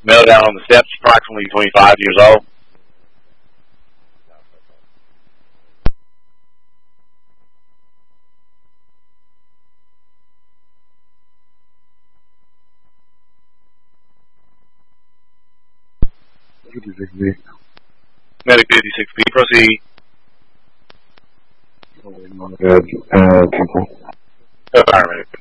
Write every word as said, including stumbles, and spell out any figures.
Male down on the steps, approximately twenty-five years old. fifty-six B. Medic fifty-six B, proceed. Uh, uh, people. Environment.